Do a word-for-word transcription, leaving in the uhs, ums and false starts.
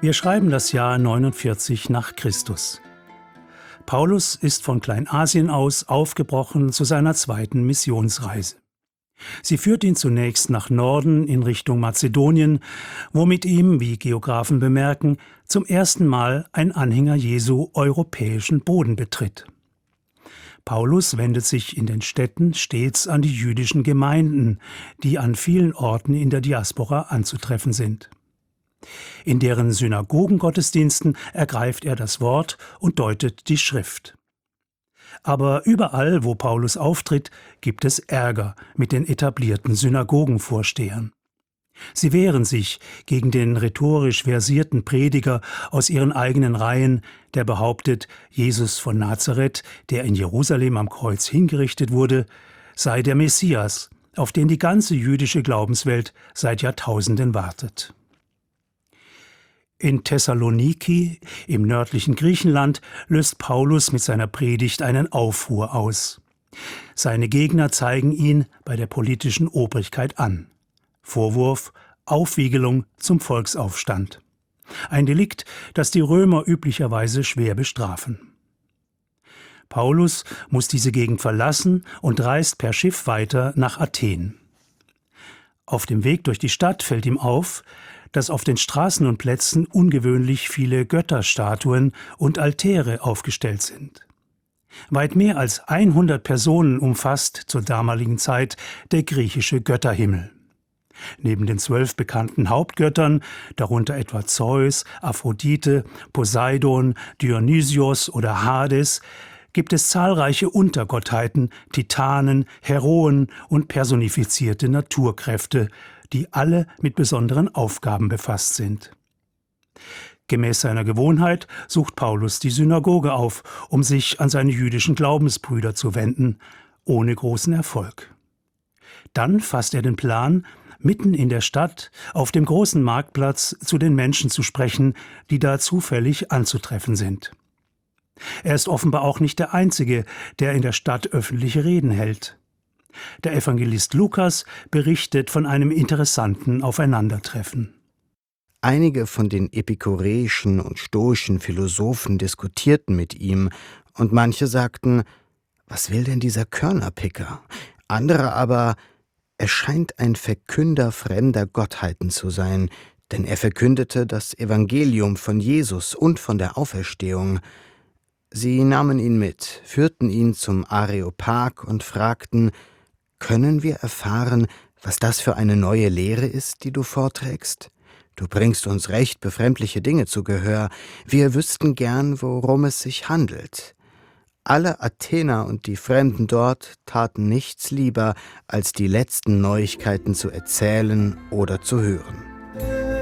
Wir schreiben das Jahr neunundvierzig nach Christus. Paulus ist von Kleinasien aus aufgebrochen zu seiner zweiten Missionsreise. Sie führt ihn zunächst nach Norden in Richtung Mazedonien, wo mit ihm, wie Geographen bemerken, zum ersten Mal ein Anhänger Jesu europäischen Boden betritt. Paulus wendet sich in den Städten stets an die jüdischen Gemeinden, die an vielen Orten in der Diaspora anzutreffen sind. In deren Synagogengottesdiensten ergreift er das Wort und deutet die Schrift. Aber überall, wo Paulus auftritt, gibt es Ärger mit den etablierten Synagogenvorstehern. Sie wehren sich gegen den rhetorisch versierten Prediger aus ihren eigenen Reihen, der behauptet, Jesus von Nazareth, der in Jerusalem am Kreuz hingerichtet wurde, sei der Messias, auf den die ganze jüdische Glaubenswelt seit Jahrtausenden wartet. In Thessaloniki, im nördlichen Griechenland, löst Paulus mit seiner Predigt einen Aufruhr aus. Seine Gegner zeigen ihn bei der politischen Obrigkeit an. Vorwurf: Aufwiegelung zum Volksaufstand. Ein Delikt, das die Römer üblicherweise schwer bestrafen. Paulus muss diese Gegend verlassen und reist per Schiff weiter nach Athen. Auf dem Weg durch die Stadt fällt ihm auf, dass auf den Straßen und Plätzen ungewöhnlich viele Götterstatuen und Altäre aufgestellt sind. Weit mehr als hundert Personen umfasst zur damaligen Zeit der griechische Götterhimmel. Neben den zwölf bekannten Hauptgöttern, darunter etwa Zeus, Aphrodite, Poseidon, Dionysios oder Hades, gibt es zahlreiche Untergottheiten, Titanen, Heroen und personifizierte Naturkräfte, die alle mit besonderen Aufgaben befasst sind. Gemäß seiner Gewohnheit sucht Paulus die Synagoge auf, um sich an seine jüdischen Glaubensbrüder zu wenden, ohne großen Erfolg. Dann fasst er den Plan, mitten in der Stadt, auf dem großen Marktplatz, zu den Menschen zu sprechen, die da zufällig anzutreffen sind. Er ist offenbar auch nicht der Einzige, der in der Stadt öffentliche Reden hält. Der Evangelist Lukas berichtet von einem interessanten Aufeinandertreffen. Einige von den epikureischen und stoischen Philosophen diskutierten mit ihm, und manche sagten: Was will denn dieser Körnerpicker? Andere aber: Er scheint ein Verkünder fremder Gottheiten zu sein, denn er verkündete das Evangelium von Jesus und von der Auferstehung. Sie nahmen ihn mit, führten ihn zum Areopag und fragten: Können wir erfahren, was das für eine neue Lehre ist, die du vorträgst? Du bringst uns recht befremdliche Dinge zu Gehör. Wir wüssten gern, worum es sich handelt. Alle Athener und die Fremden dort taten nichts lieber, als die letzten Neuigkeiten zu erzählen oder zu hören.